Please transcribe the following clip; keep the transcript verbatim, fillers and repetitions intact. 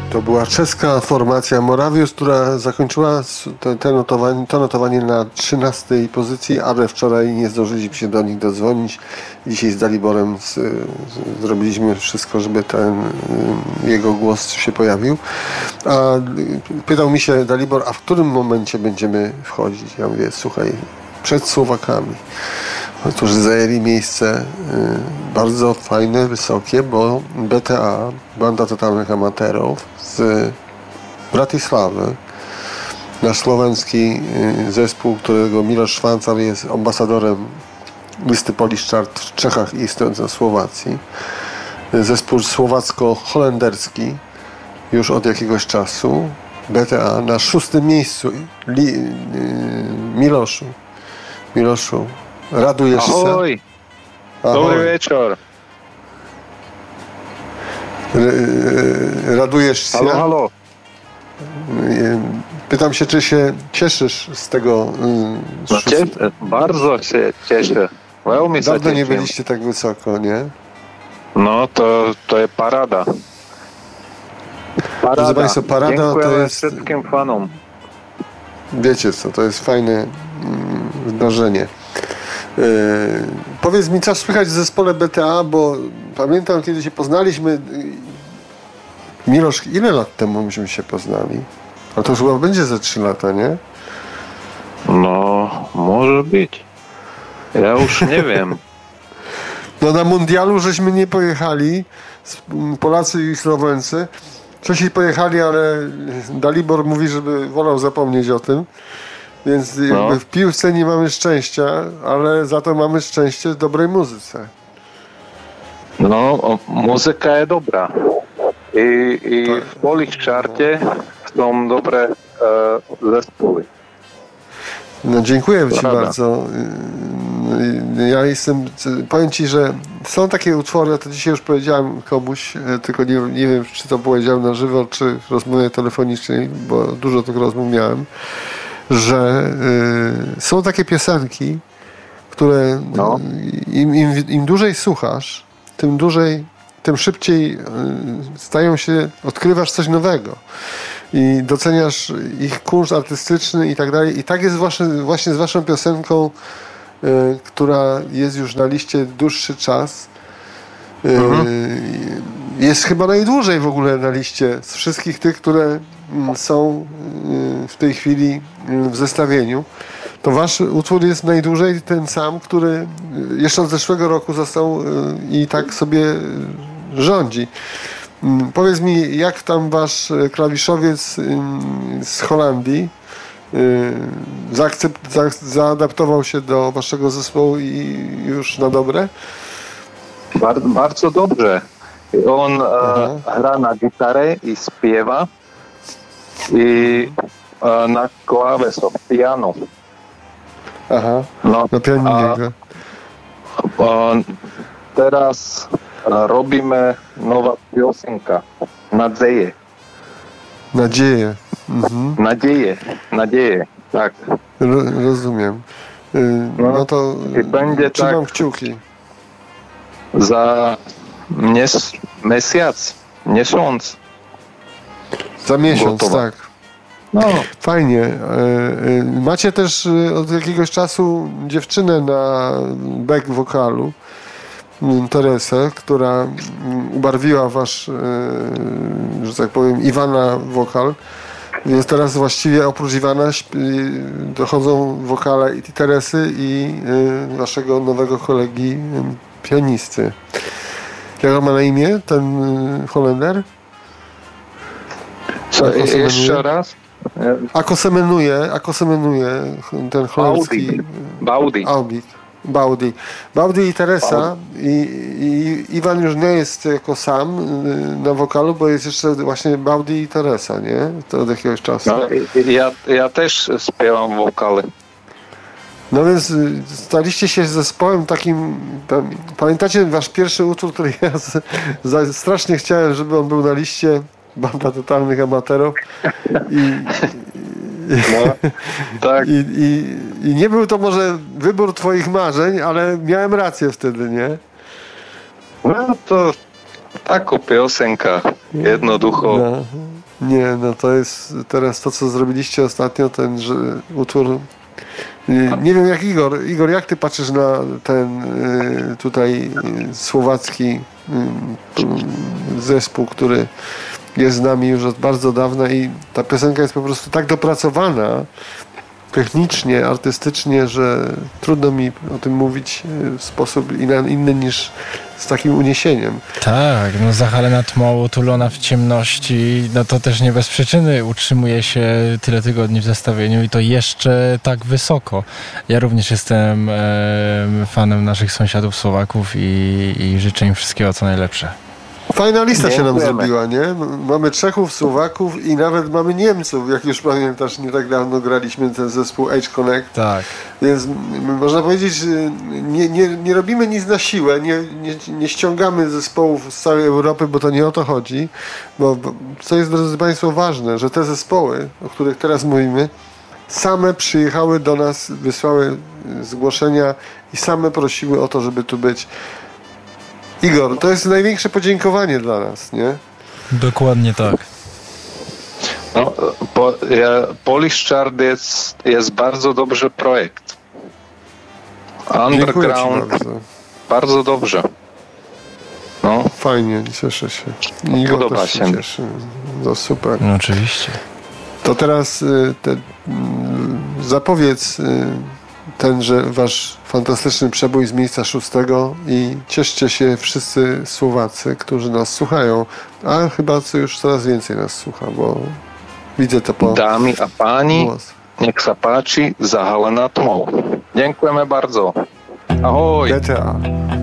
To była czeska formacja Morawius, która zakończyła te, te notowanie, to notowanie na trzynastej pozycji, ale wczoraj nie zdążyliśmy się do nich dodzwonić. Dzisiaj z Daliborem z, z, zrobiliśmy wszystko, żeby ten jego głos się pojawił. A pytał mi się Dalibor, a w którym momencie będziemy wchodzić? Ja mówię, słuchaj, przed Słowakami, którzy zajęli miejsce y, bardzo fajne, wysokie, bo B T A, Banda Totalnych Amatorów z Bratysławy, nasz słoweński y, zespół, którego Miloš Švancar jest ambasadorem listy Polish Chart w Czechach i na Słowacji. Zespół słowacko-holenderski już od jakiegoś czasu. B T A na szóstym miejscu. Li, y, Miloszu. Miloszu. Radujesz się? Ahoj. Dobry wieczór. Radujesz się? Halo, halo. Pytam się, czy się cieszysz z tego? No, cie- bardzo się cieszę. Veľmi sa Dawno nie cieszym. byliście tak wysoko, nie? No to, to je parada. Parada. Proszę Państwa, parada Dziękujemy to jest... wszystkim fanom. Wiecie co, to jest fajne mm, wydarzenie. Yy, powiedz mi, co słychać w zespole B T A, bo pamiętam, kiedy się poznaliśmy. Milosz, ile lat temu myśmy się poznali? A to już chyba będzie ze trzy lata, nie? No, może być. Ja już nie wiem. No na mundialu żeśmy nie pojechali, Polacy i Słoweńcy. Wcześniej pojechali, ale Dalibor mówi, żeby wolał zapomnieć o tym. Więc jakby No. w piłce nie mamy szczęścia, ale za to mamy szczęście w dobrej muzyce. No, o, muzyka je dobrá. I, i Tak. v Polish Charte są dobre e, zespoły. No dziękuję Ci Prawda. bardzo. Ja jestem, powiem Ci, że są takie utwory, to dzisiaj już powiedziałem komuś, tylko nie, nie wiem, czy to powiedziałem na żywo, czy w rozmowie telefonicznej, bo dużo tych rozmów miałem, że y, są takie piosenki, które No. im, im, im dłużej słuchasz, tym dłużej, tym szybciej y, stają się, odkrywasz coś nowego i doceniasz ich kunszt artystyczny i tak dalej. I tak jest właśnie, właśnie z waszą piosenką, y, która jest już na liście dłuższy czas. Y, Mhm. Jest chyba najdłużej w ogóle na liście z wszystkich tych, które mm, są y, w tej chwili y, w zestawieniu. To wasz utwór jest najdłużej ten sam, który y, jeszcze od zeszłego roku został y, i tak sobie y, rządzi. Mm, Powiedz mi, jak tam wasz y, klawiszowiec y, z Holandii y, zaakcept, za, zaadaptował się do waszego zespołu i już na dobre? Bar, bardzo dobrze. On Aha. e, hrá na gitare i spieva i e, na klávesoch, piano. Aha, No, na pianinie. a, gra. a teraz e, robíme nová piosenka. Nadzieje. Nadzieję. Mhm. Nadzieje. Nadzieje. Tak. Ro, rozumiem. Y, no, No, to i będzie trzymam tak. kciuki. Za mes, mesiac, miesiąc. Za miesiąc, Gotowa. tak. No, Fajnie. Y, y, macie też y, od jakiegoś czasu dziewczynę na back wokalu, y, Teresę, która y, ubarwiła wasz, y, że tak powiem, Iwana wokal. Więc teraz właściwie oprócz Iwana śp- y, dochodzą wokale i Teresy i y, waszego nowego kolegi y, pianisty. Jak on ma na imię, ten y, Holender? co, Ako se jeszcze menuje? raz. Ako se menuje, ako se menuje ten holenderski... Baudi. Baudi. Aubik. Baudi. Baudi i Teresa. I, I Iwan już nie jest jako sam y, na wokalu, bo jest jeszcze właśnie Baudi i Teresa, nie? To od jakiegoś czasu. No, i- ja, ja też śpiewam wokale. No więc y, staliście się zespołem takim... Tam, pamiętacie wasz pierwszy utwór, który ja z, za, strasznie chciałem, żeby on był na liście Banda Totalnych Amatorów i, No, tak. i, i, i nie był to może wybór twoich marzeń, ale miałem rację wtedy, nie? No to taką piosenka, jednoducho. No. Nie, no to jest teraz to, co zrobiliście ostatnio, ten że utwór. Nie, nie wiem jak Igor. Igor, jak ty patrzysz na ten y, tutaj y, słowacki y, zespół, który jest z nami już od bardzo dawna i ta piosenka jest po prostu tak dopracowana technicznie, artystycznie, że trudno mi o tym mówić w sposób inny niż z takim uniesieniem. Tak, no Zachalena tmą, utulona w ciemności, no to też nie bez przyczyny utrzymuje się tyle tygodni w zestawieniu i to jeszcze tak wysoko. Ja również jestem e, fanem naszych sąsiadów Słowaków i, i życzę im wszystkiego co najlepsze. Fajna lista się nam Dziękujemy. zrobiła, nie? Mamy Czechów, Słowaków i nawet mamy Niemców. Jak już pamiętasz, nie tak dawno graliśmy ten zespół Age Connect. Tak. Więc można powiedzieć, że nie, nie, nie robimy nic na siłę, nie, nie, nie ściągamy zespołów z całej Europy, bo to nie o to chodzi. Bo, bo co jest, drodzy Państwo, ważne, że te zespoły, o których teraz mówimy, same przyjechały do nas, wysłały zgłoszenia i same prosiły o to, żeby tu być. Igor, to jest największe podziękowanie dla nas, nie? Dokładnie tak. No, po, ja, Polish Chart jest, jest bardzo dobry projekt. Underground, Dziękuję ci bardzo. bardzo dobrze. No. Fajnie, cieszę się. Igor Podoba też się się. cieszy. No super. No oczywiście. To teraz y, te, y, zapowiedz y, tenże wasz fantastyczny przebój z miejsca szóstego i cieszcie się wszyscy Słowacy, którzy nas słuchają, a chyba co już coraz więcej nas słucha, bo widzę to po Dámy a páni, głos. nech sa páči Zahalená tmou. Dziękujemy bardzo. Ahoj. G T A.